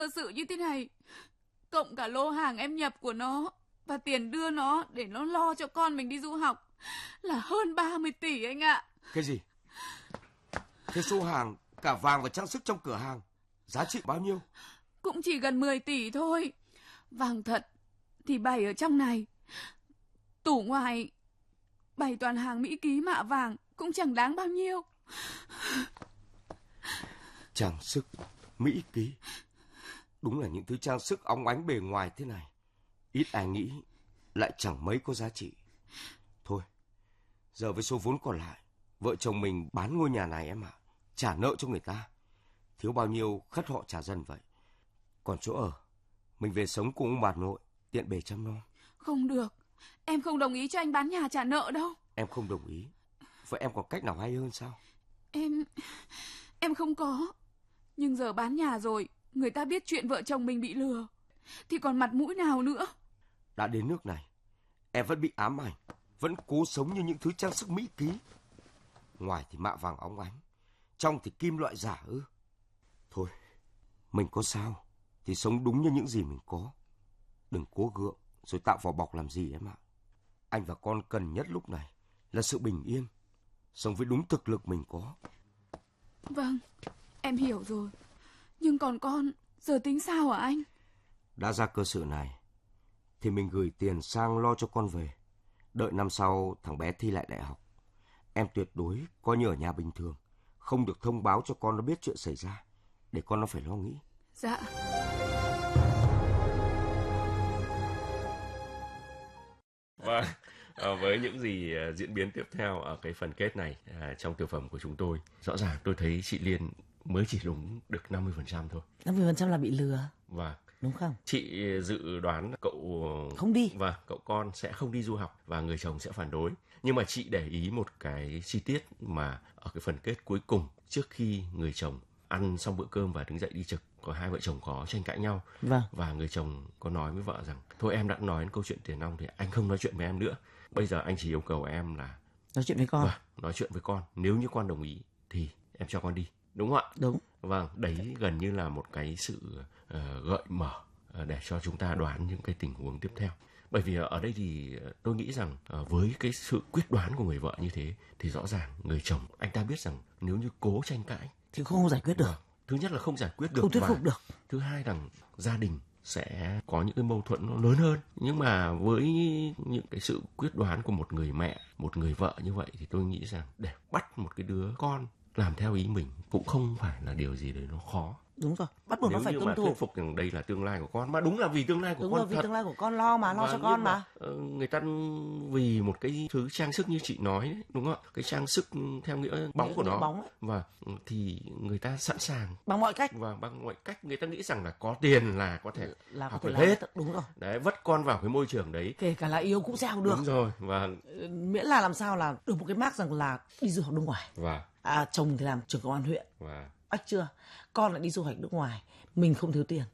Cơ sự như thế này, cộng cả lô hàng em nhập của nó và tiền đưa nó để nó lo cho con mình đi du học là hơn 30 tỷ anh ạ. Cái gì? Thế số hàng, cả vàng và trang sức trong cửa hàng, giá trị bao nhiêu? Cũng chỉ gần 10 tỷ thôi. Vàng thật thì bày ở trong này. Tủ ngoài bày toàn hàng Mỹ ký mạ vàng cũng chẳng đáng bao nhiêu. Trang sức, Mỹ ký. Đúng là những thứ trang sức óng ánh bề ngoài thế này, ít ai nghĩ lại chẳng mấy có giá trị. Thôi, giờ với số vốn còn lại, vợ chồng mình bán ngôi nhà này em ạ. Trả nợ cho người ta. Thiếu bao nhiêu khất họ trả dần vậy. Còn chỗ ở, mình về sống cùng ông bà nội, tiện bề chăm nom. Không được, em không đồng ý cho anh bán nhà trả nợ đâu. Em không đồng ý. Vậy em còn cách nào hay hơn sao? Em không có. Nhưng giờ bán nhà rồi, người ta biết chuyện vợ chồng mình bị lừa thì còn mặt mũi nào nữa. Đã đến nước này, em vẫn bị ám ảnh, vẫn cố sống như những thứ trang sức Mỹ ký. Ngoài thì mạ vàng óng ánh, trong thì kim loại giả ư? Thôi, mình có sao thì sống đúng như những gì mình có. Đừng cố gượng rồi tạo vỏ bọc làm gì em ạ. Anh và con cần nhất lúc này là sự bình yên, sống với đúng thực lực mình có. Vâng, em hiểu rồi. Nhưng còn con, giờ tính sao hả anh? Đã ra cơ sự này thì mình gửi tiền sang lo cho con về. Đợi năm sau thằng bé thi lại đại học, em tuyệt đối coi như ở nhà bình thường, không được thông báo cho con nó biết chuyện xảy ra, để con nó phải lo nghĩ. Dạ. Vâng, với những gì diễn biến tiếp theo ở cái phần kết này trong tiểu phẩm của chúng tôi, rõ ràng tôi thấy chị Liên mới chỉ đúng được 50% thôi. 50% là bị lừa. Vâng. Đúng không? Chị dự đoán cậu không đi và cậu con sẽ không đi du học và người chồng sẽ phản đối. Nhưng mà chị để ý một cái chi tiết mà ở cái phần kết cuối cùng, trước khi người chồng ăn xong bữa cơm và đứng dậy đi trực, có hai vợ chồng có tranh cãi nhau. Vâng. Và người chồng có nói với vợ rằng thôi em đã nói đến câu chuyện tiền nong thì anh không nói chuyện với em nữa. Bây giờ anh chỉ yêu cầu em là nói chuyện với con. Vâng, nói chuyện với con. Nếu như con đồng ý thì em cho con đi. Đúng không ạ? Đúng. Vâng, đấy gần như là một cái sự gợi mở để cho chúng ta đoán những cái tình huống tiếp theo. Bởi vì ở đây thì tôi nghĩ rằng với cái sự quyết đoán của người vợ như thế thì rõ ràng người chồng anh ta biết rằng nếu như cố tranh cãi thì không giải quyết được. Thứ nhất là không giải quyết được, không thuyết phục được. Thứ hai là gia đình sẽ có những cái mâu thuẫn nó lớn hơn. Nhưng mà với những cái sự quyết đoán của một người mẹ, một người vợ như vậy thì tôi nghĩ rằng để bắt một cái đứa con làm theo ý mình cũng không phải là điều gì đấy nó khó. Đúng rồi, bắt buộc nó phải tuân thủ. Thuyết phục rằng đây là tương lai của con, mà đúng là vì tương lai của đúng con rồi, vì thật. tương lai của con lo cho con mà. Người ta vì một cái thứ trang sức như chị nói đấy, đúng không ạ? Cái trang sức theo nghĩa bóng của nó. Bóng. Và thì người ta sẵn sàng bằng mọi cách. Và bằng mọi cách người ta nghĩ rằng là có tiền là có thể là học có thể hết. Đúng rồi. Đấy, vất con vào cái môi trường đấy. Kể cả là yêu cũng sẽ học được. Đúng rồi. Và miễn là làm sao là được một cái mác rằng là đi du học nước ngoài. Và chồng thì làm trưởng công an huyện. Và bách chưa, con lại đi du học nước ngoài, mình không thiếu tiền,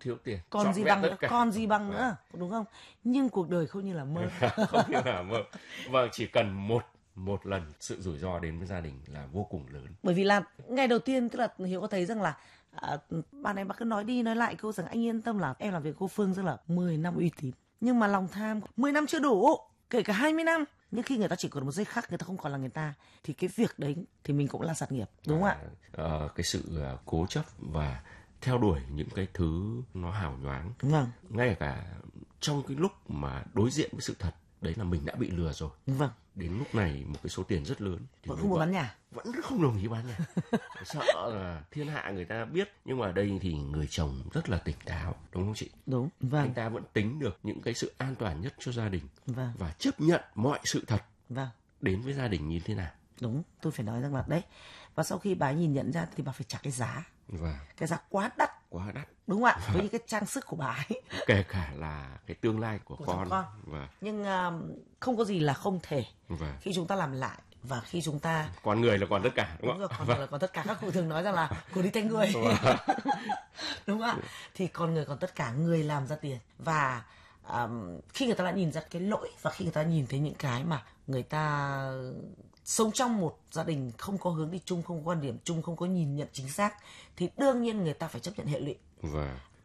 còn gì bằng nữa, còn gì bằng nữa, đúng không? Nhưng cuộc đời không như là mơ. Không như là mơ. Vâng, chỉ cần một lần sự rủi ro đến với gia đình là vô cùng lớn. Bởi vì là ngày đầu tiên tức là Hiếu có thấy rằng là bạn ấy cứ nói đi nói lại câu rằng anh yên tâm là em làm việc cô Phương rất là 10 năm uy tín, nhưng mà lòng tham 10 năm chưa đủ, kể cả 20 năm. Nhưng khi người ta chỉ còn một giây khắc, người ta không còn là người ta, thì cái việc đấy thì mình cũng là sản nghiệp, đúng không ạ? Cái sự cố chấp và theo đuổi những cái thứ nó hào nhoáng, vâng, ngay cả trong cái lúc mà đối diện với sự thật đấy là mình đã bị lừa rồi, vâng, đến lúc này một cái số tiền rất lớn thì vẫn không muốn bán nhà, vẫn không đồng ý bán nhà. Sợ là thiên hạ người ta biết. Nhưng mà ở đây thì người chồng rất là tỉnh táo, đúng không chị? Đúng, vâng. Anh ta vẫn tính được những cái sự an toàn nhất cho gia đình, vâng, và chấp nhận mọi sự thật, vâng, đến với gia đình như thế nào. Đúng, tôi phải nói rằng là đấy. Và sau khi bà nhìn nhận ra thì bà phải trả cái giá. Vâng. Cái giá quá đắt. Đúng không ạ? Với những cái trang sức của bà ấy. Kể cả là cái tương lai của con. Vâng. Nhưng không có gì là không thể. Vâng. Khi chúng ta làm lại và khi chúng ta... Con người là còn tất cả, đúng không? Đúng rồi, con người là còn tất cả. Các cụ thường nói rằng là của đi thay người. Đúng không ạ? Thì con người còn tất cả, người làm ra tiền. Và khi người ta đã nhìn ra cái lỗi và khi người ta nhìn thấy những cái mà người ta sống trong một gia đình không có hướng đi chung, không có quan điểm chung, không có nhìn nhận chính xác, thì đương nhiên người ta phải chấp nhận hệ lụy.